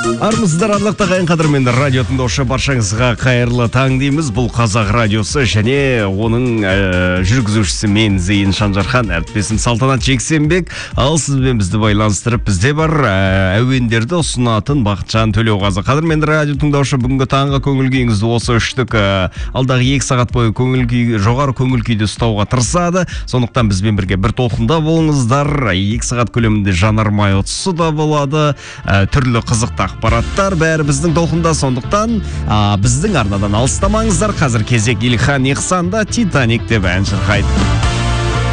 Армысыздар арлықтаған қадірменді радио тыңдаушы баршаңызға қайырлы таң дейміз. Бұл Қазақ радиосы және оның жүргізушісі мен Зейін Шанжархан, әріптесім Салтанат Жексенбек. Ал сізбен бізді байланыстырып, бізде бар әуендерді ұсынатын Бақытжан Төлеуғазы. Қадірменді радио тыңдаушы, бүгінгі таңғы көңіл күйіңізді осы үштік алдағы 2 сағат бойы жоғары көңіл күйді ұстауға тырысады. Сондықтан бізбен бірге бір толқында болыңыздар. 2 сағат көлемінде жанармай ұтысы да болады, түрлі қызықты ақпараттар бәрі біздің толқында. Сондықтан біздің арнадан алыстамаңыздар. Қазір кезек Ильхан Ихсанда «Титаник» деп ән шырқайды.